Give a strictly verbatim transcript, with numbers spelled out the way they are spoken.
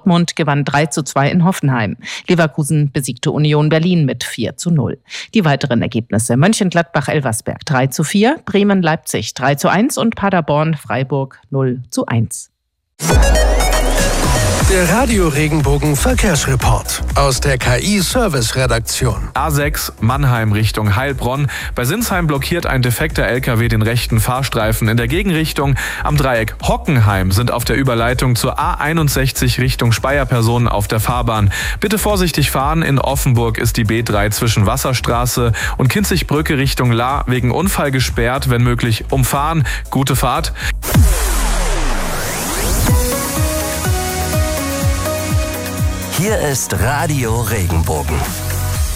Dortmund gewann drei zu zwei in Hoffenheim. Leverkusen besiegte Union Berlin mit vier zu null. Die weiteren Ergebnisse: Mönchengladbach-Elversberg drei zu vier, Bremen-Leipzig drei zu eins und Paderborn-Freiburg null zu eins. Der Radio-Regenbogen Verkehrsreport aus der K I-Service-Redaktion. A sechs Mannheim Richtung Heilbronn. Bei Sinsheim blockiert ein defekter L K W den rechten Fahrstreifen in der Gegenrichtung. Am Dreieck Hockenheim sind auf der Überleitung zur A einundsechzig Richtung Speyer Personen auf der Fahrbahn. Bitte vorsichtig fahren. In Offenburg ist die B drei zwischen Wasserstraße und Kinzigbrücke Richtung Lahr wegen Unfall gesperrt. Wenn möglich umfahren. Gute Fahrt. Hier ist Radio Regenbogen.